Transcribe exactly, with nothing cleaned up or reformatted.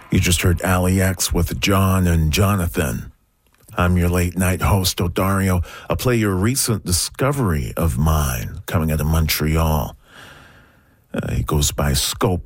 You just heard Ali X with John and Jonathan. I'm your late-night host, Odario. I'll play your recent discovery of mine coming out of Montreal. Uh, he goes by Scope